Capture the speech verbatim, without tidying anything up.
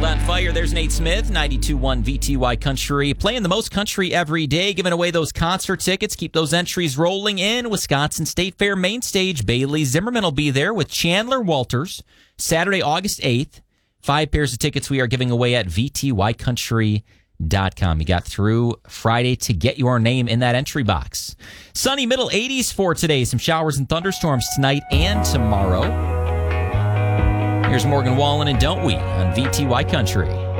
World on Fire. There's Nate Smith, ninety-two point one V T Y Country, playing the most country every day, giving away those concert tickets. Keep those entries rolling in. Wisconsin State Fair main stage. Bailey Zimmerman will be there with Chandler Walters, Saturday, August eighth. Five pairs of tickets we are giving away at V T Y country dot com. You got through Friday to get your name in that entry box. Sunny middle eighties for today. Some showers and thunderstorms tonight and tomorrow. Here's Morgan Wallen and Don't We on V T Y Country.